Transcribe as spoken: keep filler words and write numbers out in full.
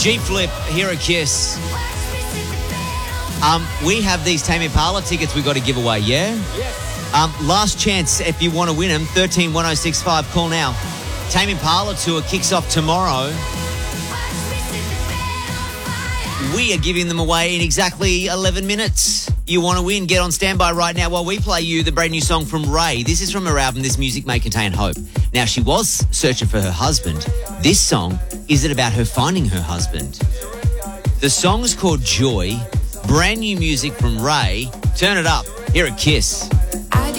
G-Flip, here at Kiss. Um, we have these Tame Impala tickets we've got to give away, yeah? Yes. Um, last chance if you want to win them, thirteen one oh six five, call now. Tame Impala tour kicks off tomorrow. We are giving them away in exactly eleven minutes. You want to win, get on standby right now while we play you the brand new song from Ray. This is from her album, This Music May Contain Hope. Now, she was searching for her husband. This song is it about her finding her husband. The song is called Joy. Brand new music from Ray. Turn it up here at Kiss. I